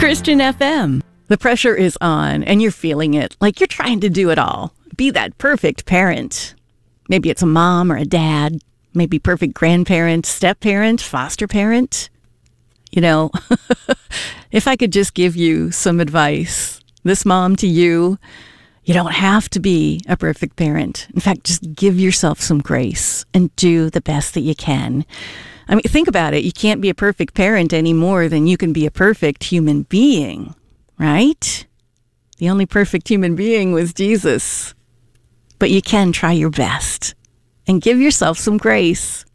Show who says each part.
Speaker 1: Christian FM. The pressure is on and you're feeling it, like you're trying to do it all. Be that perfect parent. Maybe it's a mom or a dad, maybe perfect grandparent, step-parent, foster parent. You know, if I could just give you some advice, this mom to you, you don't have to be a perfect parent. In fact, just give yourself some grace and do the best that you can. I mean, think about it. You can't be a perfect parent any more than you can be a perfect human being, right? The only perfect human being was Jesus. But you can try your best and give yourself some grace.